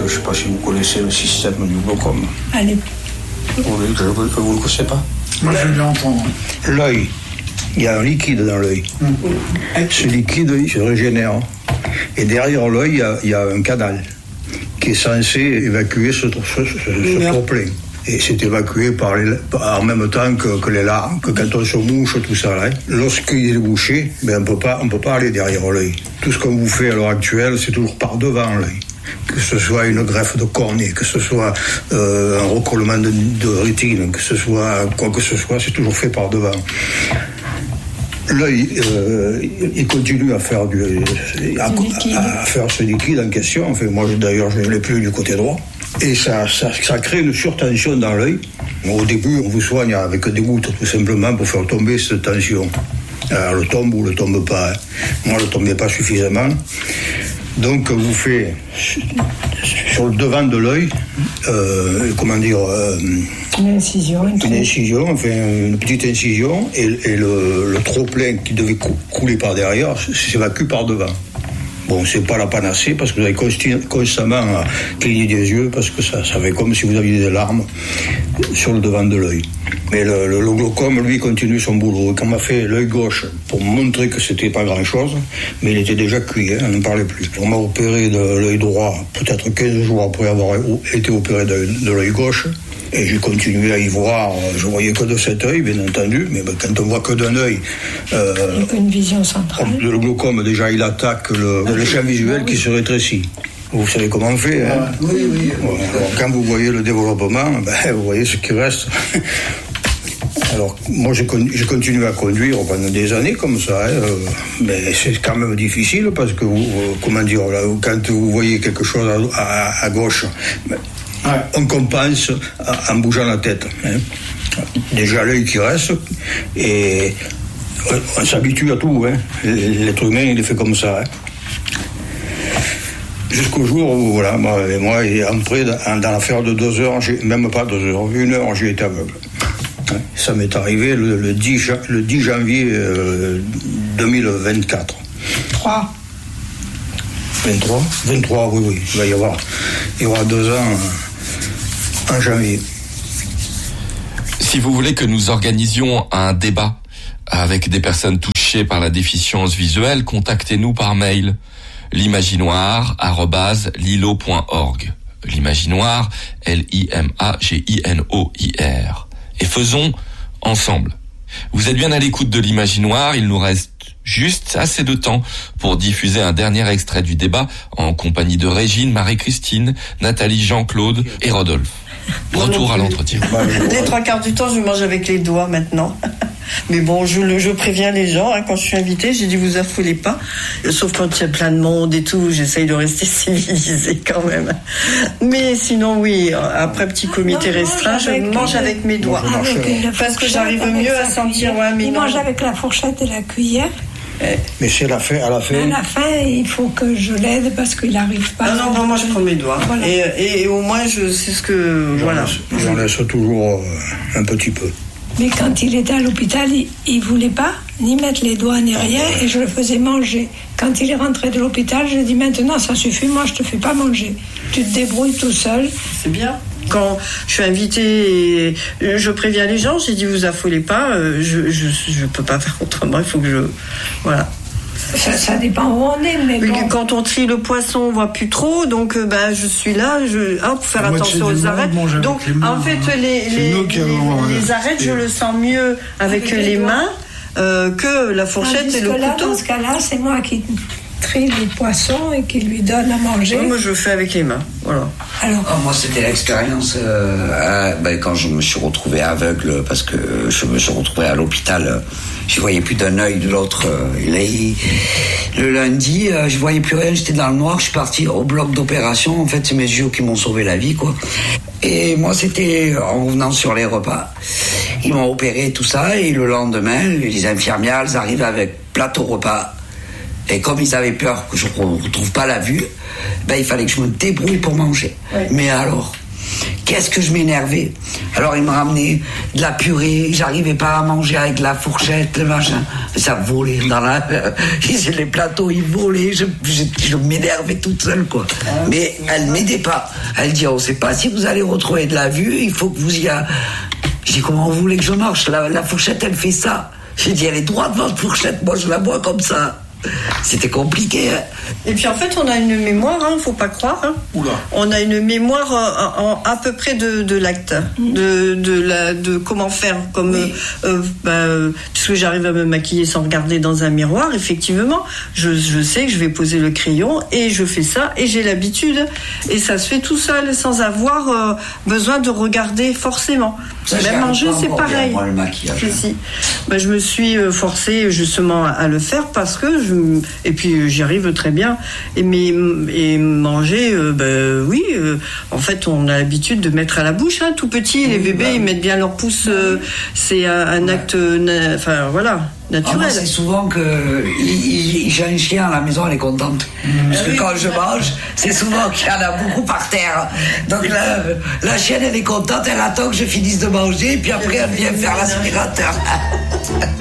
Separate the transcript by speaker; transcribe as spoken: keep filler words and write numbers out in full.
Speaker 1: ne sais pas si vous connaissez le système du glaucome.
Speaker 2: Allez.
Speaker 1: Vous ne vous le connaissez pas?
Speaker 3: Moi, je vais l'entendre.
Speaker 1: L'œil, il y a un liquide dans l'œil. Mmh. Ce liquide, il se régénère. Et derrière l'œil, il y a, il y a un canal qui est censé évacuer ce, ce, ce, ce trop-plein. Et c'est évacué par les, en même temps que, que les larmes, que quand on se mouche, tout ça. Là. Lorsqu'il est bouché, ben on peut pas, on peut pas aller derrière l'œil. Tout ce qu'on vous fait à l'heure actuelle, c'est toujours par devant l'œil. Que ce soit une greffe de cornée, que ce soit euh, un recollement de, de rétine, que ce soit quoi que ce soit, c'est toujours fait par devant. L'œil, euh, il continue à faire du, à, à, à faire ce liquide en question. Enfin, moi, d'ailleurs, je ne l'ai plus du côté droit. Et ça, ça, ça crée une surtension dans l'œil. Au début, on vous soigne avec des gouttes, tout simplement, pour faire tomber cette tension. Alors, elle tombe ou elle ne tombe pas. Hein. Moi, elle ne tombait pas suffisamment. Donc, vous faites sur le devant de l'œil, euh, comment dire, euh,
Speaker 2: une incision, une,
Speaker 1: une incision, enfin une petite incision, et, et le, le trop plein qui devait cou- couler par derrière s'évacue par devant. Bon, c'est pas la panacée parce que vous avez consti- constamment à cligner des yeux parce que ça, ça fait comme si vous aviez des larmes sur le devant de l'œil. Mais le, le, le glaucome, lui, continue son boulot. Quand on m'a fait l'œil gauche pour montrer que c'était pas grand-chose, mais il était déjà cuit, hein, on n'en parlait plus. On m'a opéré de l'œil droit peut-être quinze jours après avoir été opéré de, de l'œil gauche. Et j'ai continué à y voir, je voyais que de cet œil, bien entendu, mais ben, quand on voit que d'un œil...
Speaker 2: Euh, une vision centrale.
Speaker 1: Le glaucome, déjà, il attaque le, le champ visuel qui se rétrécit. Vous savez comment on fait, hein?
Speaker 3: Oui, oui.
Speaker 1: Ouais, alors, quand vous voyez le développement, ben, vous voyez ce qui reste. Alors, moi, j'ai, con- j'ai continué à conduire pendant des années comme ça, hein, euh, mais c'est quand même difficile parce que, vous, euh, comment dire, là, quand vous voyez quelque chose à, à, à gauche... Ben, ouais. On compense en bougeant la tête. Hein. Déjà l'œil qui reste, et on s'habitue à tout. Hein. L'être humain, il est fait comme ça. Hein. Jusqu'au jour où, voilà, moi, moi après, dans, dans l'affaire de deux heures, j'ai, même pas deux heures, une heure, j'ai été aveugle. Hein. Ça m'est arrivé le, le, dix, le dix janvier euh, deux mille vingt-quatre.
Speaker 2: trois
Speaker 1: vingt-trois vingt-trois, oui, oui. Il va y avoir, il y aura deux ans. Euh, en janvier.
Speaker 4: Si vous voulez que nous organisions un débat avec des personnes touchées par la déficience visuelle, contactez-nous par mail l'imaginoire arobase lilo point org. L'imaginoire, L I M A G I N O I R. Et faisons ensemble. Vous êtes bien à l'écoute de l'Imaginoire, il nous reste juste assez de temps pour diffuser un dernier extrait du débat en compagnie de Régine, Marie-Christine, Nathalie, Jean-Claude et Rodolphe. Retour à l'entretien.
Speaker 5: Les trois quarts du temps, je mange avec les doigts maintenant. Mais bon, je, le, je préviens les gens, hein, quand je suis invitée, j'ai dit vous affolez pas. Sauf quand il y a plein de monde et tout, j'essaye de rester civilisée quand même. Mais sinon, oui, après petit comité non, restreint, je mange le... avec mes doigts.
Speaker 2: Avec
Speaker 5: parce que j'arrive mieux à sentir. Ouais, mais
Speaker 2: il
Speaker 5: non.
Speaker 2: mange avec la fourchette et la cuillère.
Speaker 1: Mais c'est la fin, à la fin.
Speaker 2: À la fin, il faut que je l'aide parce qu'il n'arrive pas.
Speaker 5: Non, non, non, moi je prends mes doigts. Voilà. Et, et, et au moins, je sais ce que.
Speaker 1: J'en
Speaker 5: voilà.
Speaker 1: Laisse, j'en laisse toujours euh, un petit peu.
Speaker 2: Mais quand il était à l'hôpital, il ne voulait pas ni mettre les doigts ni rien et je le faisais manger. Quand il est rentré de l'hôpital, j'ai dit maintenant ça suffit, moi je te fais pas manger. Tu te débrouilles tout seul.
Speaker 5: C'est bien. Quand je suis invitée, et je préviens les gens, j'ai dit vous affolez pas, je, je, je peux pas faire autrement, il faut que je. Voilà.
Speaker 2: Ça, ça dépend où on est, mais bon.
Speaker 5: Quand on trie le poisson, on voit plus trop, donc ben je suis là, je hop, faire attention aux arêtes. Donc en fait les les, les, les arêtes, je le sens mieux avec, avec les, les mains euh, que la fourchette et le
Speaker 2: là,
Speaker 5: couteau.
Speaker 2: Dans ce cas-là, c'est moi qui trie les poissons et qui lui donne à manger.
Speaker 5: Oui, moi je le fais avec les mains, voilà.
Speaker 6: Alors, oh, moi c'était l'expérience euh, à, ben, quand je me suis retrouvé aveugle parce que je me suis retrouvé à l'hôpital. Euh, je voyais plus d'un œil de l'autre. Euh, et là, il, le lundi, euh, je voyais plus rien. J'étais dans le noir. Je suis parti au bloc d'opération. En fait, c'est mes yeux qui m'ont sauvé la vie, quoi. Et moi, c'était en revenant sur les repas. Ils m'ont opéré tout ça. Et le lendemain, les infirmières, elles arrivent avec plateau repas. Et comme ils avaient peur que je ne retrouve pas la vue, ben, il fallait que je me débrouille pour manger. Oui. Mais alors, qu'est-ce que je m'énervais. Alors il me ramenait de la purée, j'arrivais pas à manger avec la fourchette, le machin. Ça volait dans la... les plateaux, ils volaient, je, je, je m'énervais toute seule, quoi. Mais elle m'aidait pas. Elle dit, on sait pas si vous allez retrouver de la vue, il faut que vous y... A... Je dis, comment vous voulez que je marche? la, la fourchette, elle fait ça. J'ai dit, elle est droite, votre fourchette, moi je la vois comme ça. C'était compliqué. Hein.
Speaker 5: Et puis en fait, on a une mémoire, hein, faut pas croire. Hein.
Speaker 1: Oula.
Speaker 5: On a une mémoire en, en, à peu près de, de l'acte, mmh. de, de, la, de comment faire. Comme, oui. euh, bah, puisque j'arrive à me maquiller sans regarder dans un miroir, effectivement, je, je sais que je vais poser le crayon et je fais ça et j'ai l'habitude. Et ça se fait tout seul, sans avoir euh, besoin de regarder forcément.
Speaker 6: Ça,
Speaker 5: même en jeu, c'est pareil.
Speaker 6: Moi, le maquillage.
Speaker 5: Si, si. Bah, je me suis forcée justement à, à le faire parce que je, et puis j'y arrive très bien. Et, mais, et manger, euh, bah, oui, euh, en fait, on a l'habitude de mettre à la bouche, hein, tout petit. Oui, les bébés, bah, ils mettent bien leur pouce. Euh, c'est un, un ouais. acte, na, enfin voilà. Naturel.
Speaker 6: Ah, c'est souvent que j'ai un chien à la maison, elle est contente. Mmh. Parce que quand je mange, c'est souvent qu'il y en a beaucoup par terre. Donc la, la chienne, elle est contente, elle attend que je finisse de manger, puis après elle vient faire l'aspirateur.